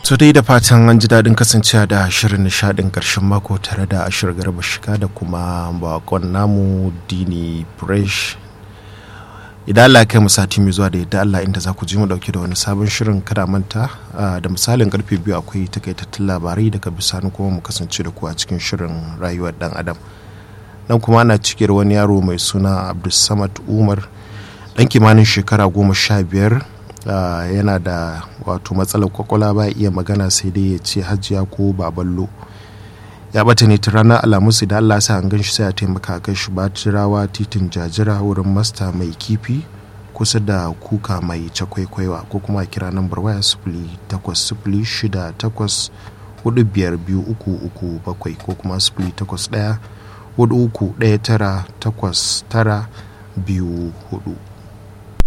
To dai da fatan an ji daɗin kasancewa da shirin nishaɗin ƙarshen mako tare da Ashir Garba Shika da kuma bakon namu Dini Fresh. Idan Allah kai mu sati mai zuwa da yadda Allah inda za ku ji mu dauke da wani sabon shirin kada manta da misalin karfe 2 akwai takaitattun labarai daga bisani kuma mu kasance da ku a cikin shirin rayuwar dan adam. Nan kuma ana cikin wani yaro mai suna Abdulsamad Umar dan kimanin shekara 15 yana da wato matsalar kwakwala ba iya magana sai dai ya ce hajiya ko baballo. Ya bata ne ta ranar Alhamis da Allah sa an gan shi sai ya taimaka kai shi Batirawa titin Jajira wurin masta mai kifi kusa da kuka mai cakwaikwaiwa ko kuma kira nambar waya 0806845233 ko kuma 0814319892